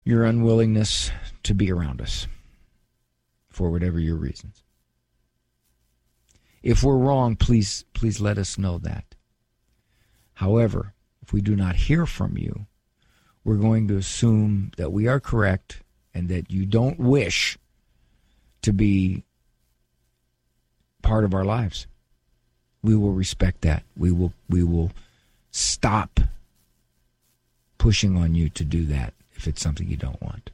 your unwillingness to be around us for whatever your reasons. If we're wrong, please let us know that. However, if we do not hear from you, we're going to assume that we are correct and that you don't wish to be part of our lives. We will respect that. We will stop pushing on you to do that if it's something you don't want.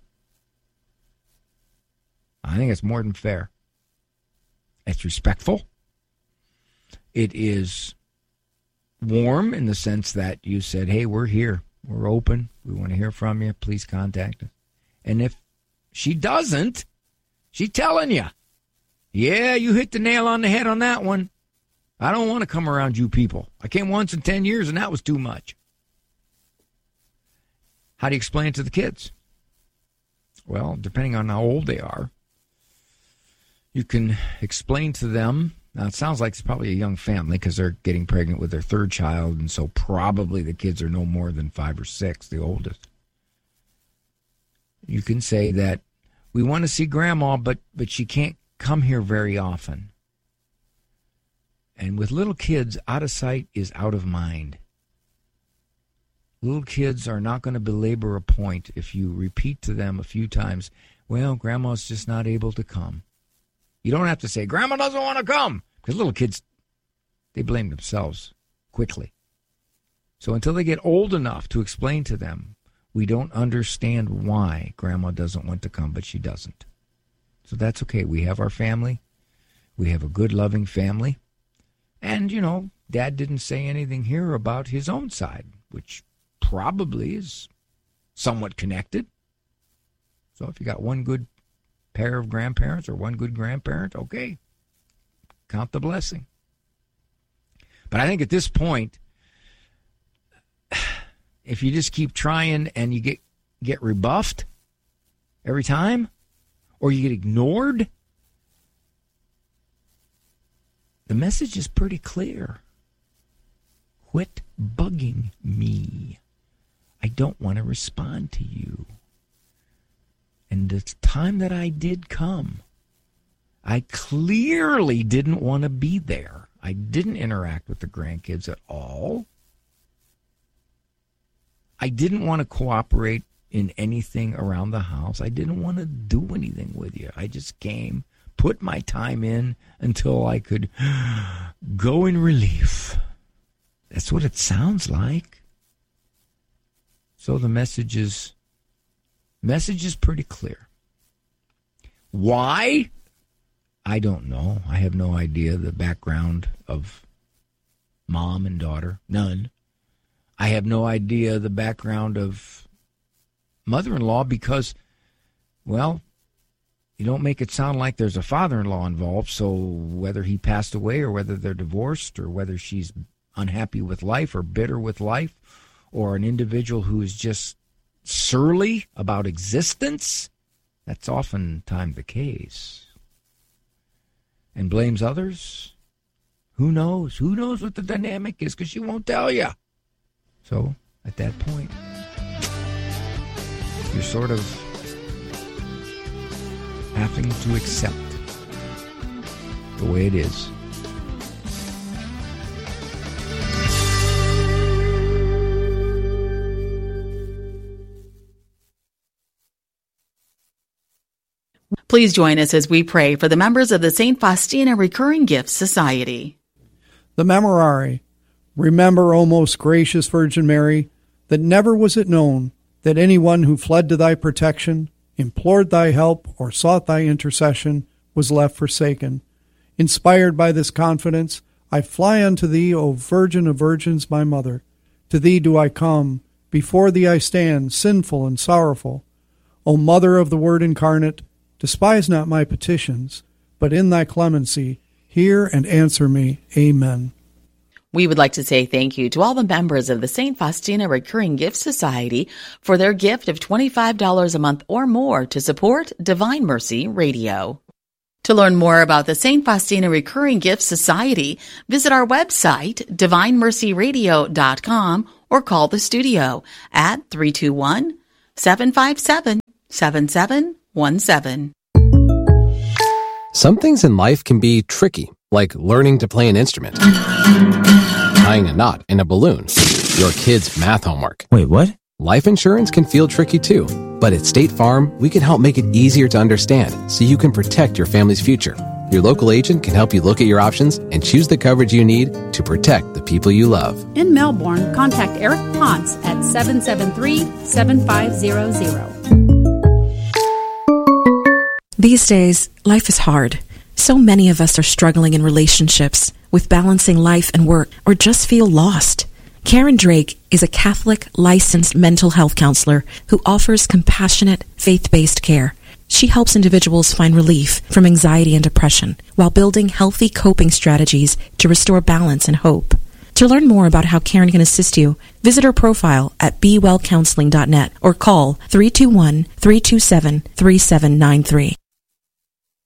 I think it's more than fair. It's respectful. It is warm in the sense that you said, hey, we're here. We're open. We want to hear from you. Please contact us. And if she doesn't, she's telling you, yeah, you hit the nail on the head on that one. I don't want to come around you people. I came once in 10 years, and that was too much. How do you explain it to the kids? Well, depending on how old they are, you can explain to them. Now, it sounds like it's probably a young family because they're getting pregnant with their third child, and so probably the kids are no more than 5 or 6, the oldest. You can say that we want to see Grandma, but she can't come here very often. And with little kids, out of sight is out of mind. Little kids are not going to belabor a point if you repeat to them a few times, well, Grandma's just not able to come. You don't have to say, Grandma doesn't want to come, because little kids, they blame themselves quickly. So until they get old enough to explain to them, we don't understand why Grandma doesn't want to come, but she doesn't. So that's okay. We have our family. We have a good, loving family. And, Dad didn't say anything here about his own side, which probably is somewhat connected. So if you got one good pair of grandparents or one good grandparent, okay, count the blessing. But I think at this point, if you just keep trying and you get rebuffed every time, or you get ignored, the message is pretty clear. Quit bugging me. I don't want to respond to you. And the time that I did come, I clearly didn't want to be there. I didn't interact with the grandkids at all. I didn't want to cooperate in anything around the house. I didn't want to do anything with you. I just came, put my time in until I could go in relief. That's what it sounds like. So the message is pretty clear. Why? I don't know. I have no idea the background of mom and daughter. None. I have no idea the background of mother-in-law because, well, you don't make it sound like there's a father-in-law involved, so whether he passed away or whether they're divorced or whether she's unhappy with life or bitter with life or an individual who is just surly about existence, that's oftentimes the case. And blames others? Who knows? Who knows what the dynamic is because she won't tell you. So, at that point, you're sort of having to accept the way it is. Please join us as we pray for the members of the St. Faustina Recurring Gifts Society. The Memorare. Remember, O most gracious Virgin Mary, that never was it known that anyone who fled to thy protection, implored thy help, or sought thy intercession was left forsaken. Inspired by this confidence, I fly unto thee, O Virgin of Virgins, my Mother. To thee do I come, before thee I stand, sinful and sorrowful. O Mother of the Word incarnate, despise not my petitions, but in thy clemency hear and answer me. Amen. We would like to say thank you to all the members of the St. Faustina Recurring Gift Society for their gift of $25 a month or more to support Divine Mercy Radio. To learn more about the St. Faustina Recurring Gift Society, visit our website, divinemercyradio.com, or call the studio at 321-757 7717. Some things in life can be tricky, like learning to play an instrument, tying a knot in a balloon, your kid's math homework. Wait, what? Life insurance can feel tricky too, but at State Farm, we can help make it easier to understand so you can protect your family's future. Your local agent can help you look at your options and choose the coverage you need to protect the people you love. In Melbourne, contact Eric Ponce at 773-7500. These days, life is hard. So many of us are struggling in relationships, with balancing life and work, or just feel lost. Karen Drake is a Catholic licensed mental health counselor who offers compassionate, faith-based care. She helps individuals find relief from anxiety and depression while building healthy coping strategies to restore balance and hope. To learn more about how Karen can assist you, visit her profile at bewellcounseling.net or call 321-327-3793.